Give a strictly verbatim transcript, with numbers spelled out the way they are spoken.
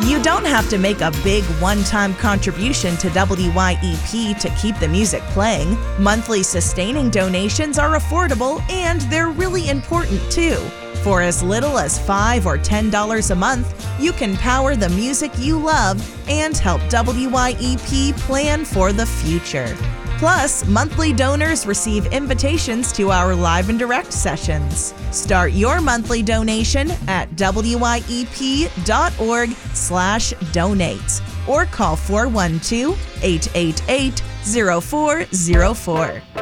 You don't have to make a big one-time contribution to W Y E P to keep the music playing. Monthly sustaining donations are affordable and they're really important too. For as little as five dollars or ten dollars a month, you can power the music you love and help W Y E P plan for the future. Plus, monthly donors receive invitations to our live and direct sessions. Start your monthly donation at W Y E P dot org slash donate or call four one two, eight eight eight, zero four zero four.